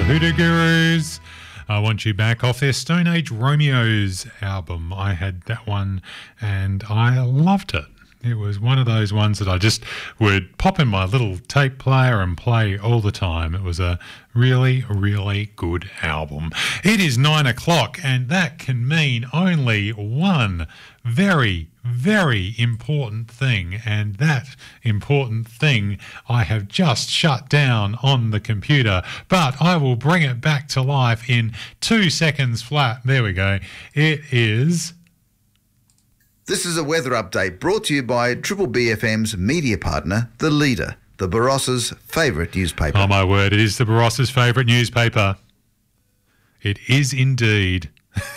Hoodoo Gurus. I Want You Back off their Stone Age Romeos album. I had that one and I loved it. It was one of those ones that I just would pop in my little tape player and play all the time. It was a really, really good album. It is 9 o'clock and that can mean only one very, very important thing, and that important thing I have just shut down on the computer, but I will bring it back to life in 2 seconds flat. There we go. It is... This is a weather update brought to you by Triple BFM's media partner, The Leader, the Barossa's favourite newspaper. Oh my word, it is the Barossa's favourite newspaper. It is indeed.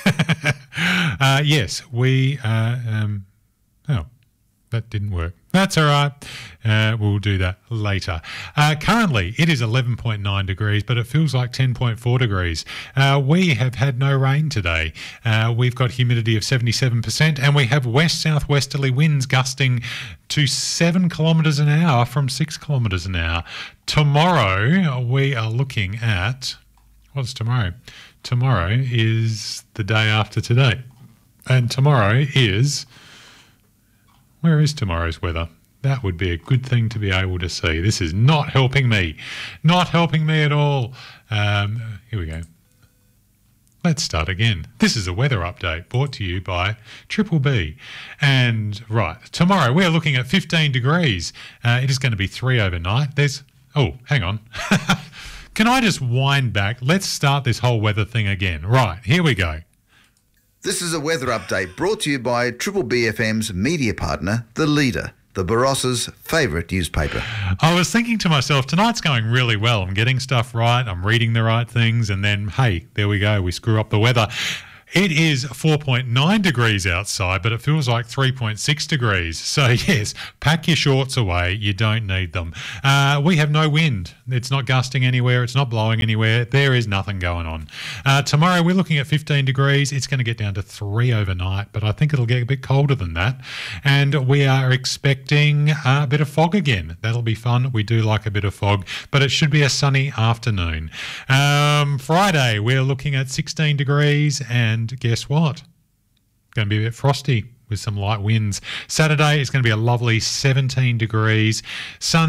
Yes, we... oh, that didn't work. That's all right. We'll do that later. Currently, it is 11.9 degrees, but it feels like 10.4 degrees. We have had no rain today. We've got humidity of 77%, and we have west-southwesterly winds gusting to 7 kilometres an hour from 6 kilometres an hour. Tomorrow, we are looking at... What's tomorrow? Tomorrow is the day after today. And tomorrow is... Where is tomorrow's weather? That would be a good thing to be able to see. This is not helping me. Not helping me at all. Here we go. Let's start again. This is a weather update brought to you by Triple B. And, right, tomorrow we're looking at 15 degrees. It is going to be 3 overnight. There's... Oh, hang on. Can I just wind back? Let's start this whole weather thing again. Right, here we go. This is a weather update brought to you by Triple BFM's media partner, The Leader, the Barossa's favourite newspaper. I was thinking to myself, tonight's going really well. I'm getting stuff right. I'm reading the right things. And then, hey, there we go. We screw up the weather. It is 4.9 degrees outside, but it feels like 3.6 degrees. So, yes, pack your shorts away. You don't need them. We have no wind. It's not gusting anywhere. It's not blowing anywhere. There is nothing going on. Tomorrow, we're looking at 15 degrees. It's going to get down to 3 overnight, but I think it'll get a bit colder than that. And we are expecting a bit of fog again. That'll be fun. We do like a bit of fog, but it should be a sunny afternoon. Friday, we're looking at 16 degrees and guess what? Going to be a bit frosty with some light winds. Saturday is going to be a lovely 17 degrees. Sun